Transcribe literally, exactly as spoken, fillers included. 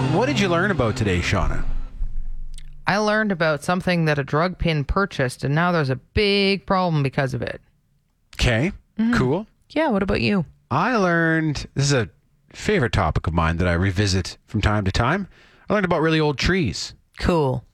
What did you learn about today, Shauna? I learned about something that a drug pin purchased, and now there's a big problem because of it. Okay, mm-hmm. Cool. Yeah, what about you? I learned, this is a favorite topic of mine that I revisit from time to time. I learned about really old trees. Cool.